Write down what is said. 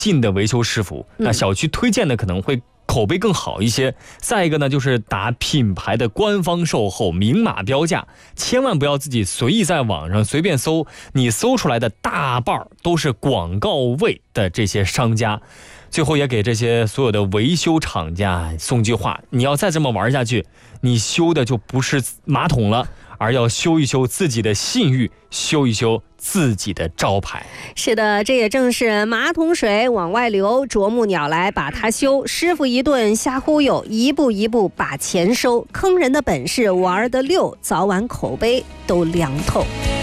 近的维修师傅，那小区推荐的可能会口碑更好一些。再一个呢，就是打品牌的官方售后，明码标价，千万不要自己随意在网上随便搜，你搜出来的大半都是广告位的这些商家。最后也给这些所有的维修厂家送句话：你要再这么玩下去，你修的就不是马桶了，而要修一修自己的信誉，修一修自己的招牌。 是的，这也正是马桶水往外流，啄木鸟来把它修，师傅一顿瞎忽悠，一步一步把钱收，坑人的本事玩得溜，早晚口碑都凉透。